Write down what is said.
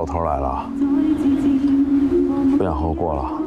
头来了，不想和我过了。